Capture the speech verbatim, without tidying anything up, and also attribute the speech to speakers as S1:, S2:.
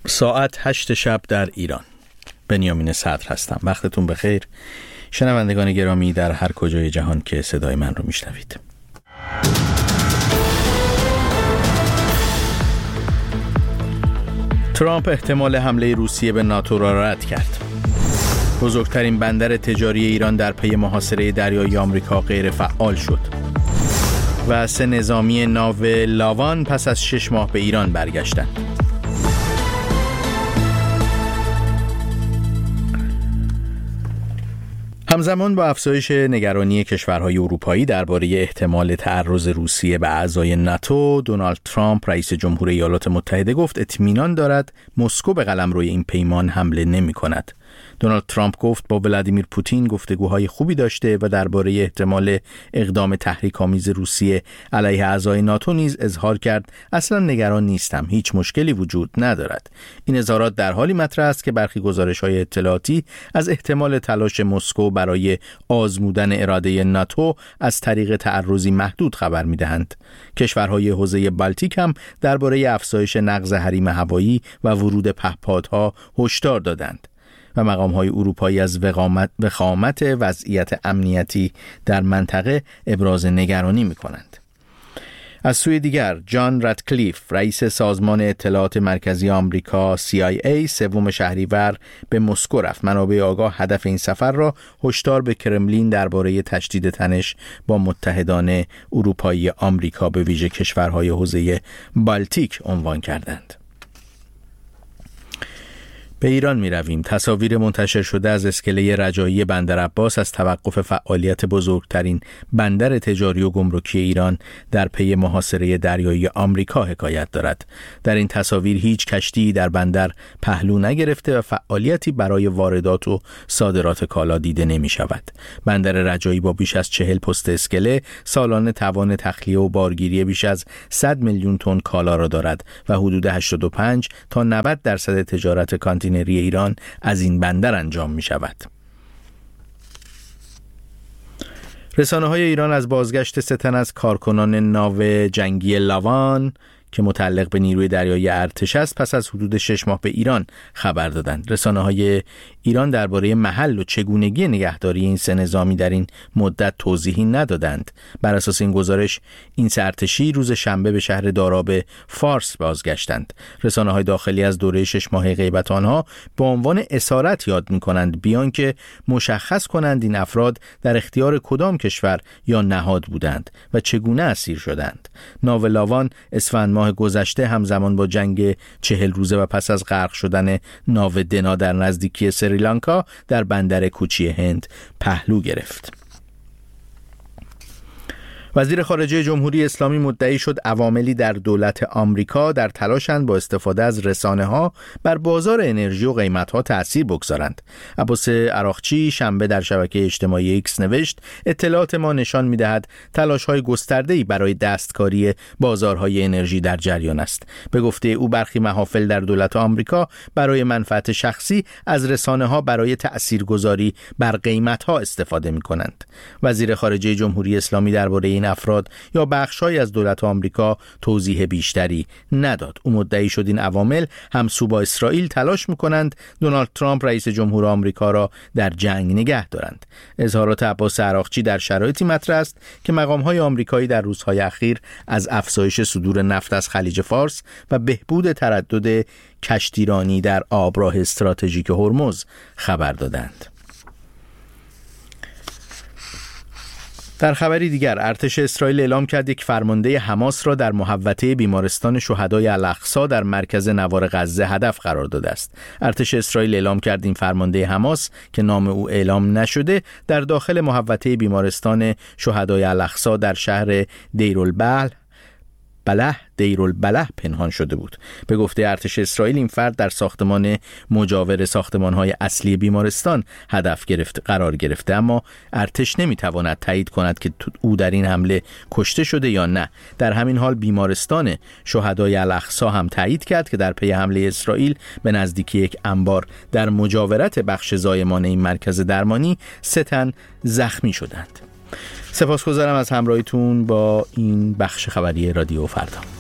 S1: ساعت هشت شب در ایران. بنیامین صدر هستم. وقتتون بخیر شنوندگان گرامی در هر کجای جهان که صدای من رو میشنوید. ترامپ احتمال حمله روسیه به ناتو را رد کرد. بزرگترین بندر تجاری ایران در پی محاصره دریایی آمریکا غیر فعال شد. و سه نظامی ناو لاوان پس از شش ماه به ایران برگشتند. همزمان با افزایش نگرانی کشورهای اروپایی درباره احتمال تعرض روسیه به اعضای ناتو، دونالد ترامپ رئیس جمهور ایالات متحده گفت اطمینان دارد مسکو به قلمروی این پیمان حمله نمی کند. دونالد ترامپ گفت با ولادیمیر پوتین گفتگوهای خوبی داشته و درباره احتمال اقدام تحریک‌آمیز روسیه علیه اعضای ناتو نیز اظهار کرد اصلا نگران نیستم، هیچ مشکلی وجود ندارد. این اظهارات در حالی مطرح است که برخی گزارش‌های اطلاعاتی از احتمال تلاش مسکو برای آزمودن اراده ناتو از طریق تعرضی محدود خبر می‌دهند. کشورهای حوزه بالتیک هم درباره افزایش نقض حریم هوایی و ورود پهپادها هشدار دادند. و مقام‌های اروپایی از وخامت وخامت وضعیت امنیتی در منطقه ابراز نگرانی می‌کنند. از سوی دیگر جان راتکلیف رئیس سازمان اطلاعات مرکزی آمریکا سی آی ای سوم شهریور به مسکو رفت. منابع آگاه هدف این سفر را هشدار به کرملین درباره تشدید تنش با متحدان اروپایی آمریکا به ویژه کشورهای حوزه بالتیک عنوان کردند. به ایران می رویم. تصاویر منتشر شده از اسکله رجایی بندر عباس از توقف فعالیت بزرگترین بندر تجاری و گمرکی ایران در پی محاصره دریایی آمریکا حکایت دارد. در این تصاویر هیچ کشتی در بندر پهلو نگرفته و فعالیتی برای واردات و صادرات کالا دیده نمی شود. بندر رجایی با بیش از چهل پست اسکله سالانه توان تخلیه و بارگیری بیش از صد میلیون تن کالا را دارد و حدود هشتاد و پنج تا نود درصد تجارت کانتینری ایران از این بندر انجام می شود. رسانه‌های ایران از بازگشت سه تن از کارکنان ناو جنگی لاوان که متعلق به نیروی دریایی ارتش است پس از حدود شش ماه به ایران خبر دادند. رسانه‌های ایران درباره محل و چگونگی نگهداری این سه نظامی در این مدت توضیحی ندادند. بر اساس این گزارش این سه ارتشی روز شنبه به شهر داراب فارس بازگشتند. رسانه‌های داخلی از دوره شش ماهه غیبت آنها به عنوان اسارت یاد می‌کنند بیان که مشخص کنند این افراد در اختیار کدام کشور یا نهاد بودند و چگونه اسیر شدند. ناو لاوان اسفند ماه گذشته همزمان با جنگ چهل روزه و پس از غرق شدن ناو دنا در نزدیکی سریلانکا در بندر کوچی هند پهلو گرفت. وزیر خارجه جمهوری اسلامی مدعی شد عواملی در دولت آمریکا در تلاشند با استفاده از رسانه‌ها بر بازار انرژی و قیمت‌ها تأثیر بگذارند. عباس عراقچی شنبه در شبکه اجتماعی ایکس نوشت اطلاعات ما نشان می‌دهد تلاش‌های گسترده‌ای برای دستکاری بازارهای انرژی در جریان است. به گفته او برخی محافل در دولت آمریکا برای منفعت شخصی از رسانه‌ها برای تأثیرگذاری بر قیمت‌ها استفاده می‌کنند. وزیر خارجه جمهوری اسلامی درباره این افراد یا بخش‌هایی از دولت آمریکا توضیح بیشتری نداد. او مدعی شد این عوامل همسو با اسرائیل تلاش می‌کنند دونالد ترامپ رئیس جمهور آمریکا را در جنگ نگه دارند. اظهارات عباس عراقچی در شرایطی مطرح است که مقام‌های آمریکایی در روزهای اخیر از افزایش صدور نفت از خلیج فارس و بهبود تردد کشتیرانی در آبراه استراتژیک هرمز خبر دادند. در خبری دیگر ارتش اسرائیل اعلام کرد یک فرمانده حماس را در محوطه بیمارستان شهدای الاقصی در مرکز نوار غزه هدف قرار داده است. ارتش اسرائیل اعلام کرد این فرمانده حماس که نام او اعلام نشده در داخل محوطه بیمارستان شهدای الاقصی در شهر دیرالبلح بله دیرالبلح پنهان شده بود. به گفته ارتش اسرائیل این فرد در ساختمان مجاور ساختمان‌های اصلی بیمارستان هدف گرفت قرار گرفته، اما ارتش نمی‌تواند تایید کند که او در این حمله کشته شده یا نه. در همین حال بیمارستان شهدای الاقصی هم تایید کرد که در پی حمله اسرائیل به نزدیکی یک انبار در مجاورت بخش زایمان این مرکز درمانی سه تن زخمی شدند. سپاسگزارم از همراهیتون با این بخش خبری رادیو فردا.